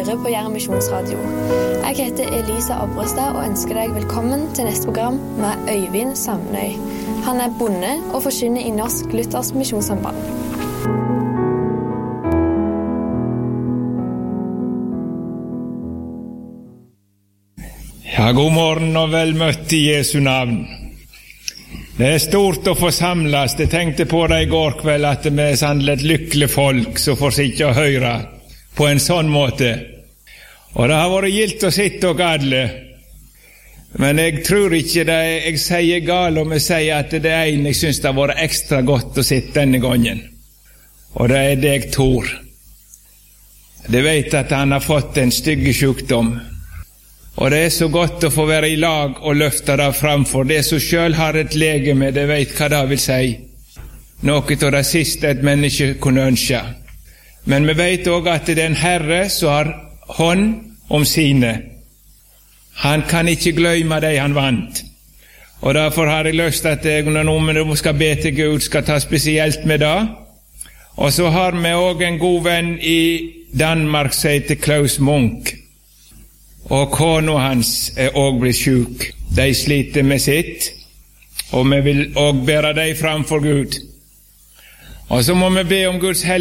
hører på Jæren Misjonsradio. Jeg heter Elisa Abrestad og ønsker deg velkommen til neste program med Øyvind Samnøy. Han er bonde og forkynner i Norsk Luthersk Misjonssamband. Ja, god morgen og vel møtt i Jesu navn. Det er stort å få samles. Jeg tenkte på det i går kveld at vi er sannelig et lykkelig folk som får sitte og høre på en sånn måte. Og det har vært gildt å sitte og gadle. Men jeg tror ikke det jeg sier galt om jeg sier at det er en jeg synes det har vært ekstra godt å sitte denne gangen. Og det er deg, Tor. Du vet at han har fått en stygge sykdom. Og det er så godt å få være i lag og løfte det framfor. Det som selv har et legeme, det vet hva det vil si. Noe av det siste et menneske kunne ønske. Men vi vet også at det er en Herre som har hånd om sine. Han kan ikke glemme det han vant. Og derfor har jeg lyst til at jeg når noen skal be til Gud skal ta spesielt med det. Og så har vi også en god venn i Danmark som heter Klaus Munk. Og kona hans er også blitt syk. De sliter med sitt, og vi vil også bære dem framfor Gud. Og så må vi be om Guds hellighet.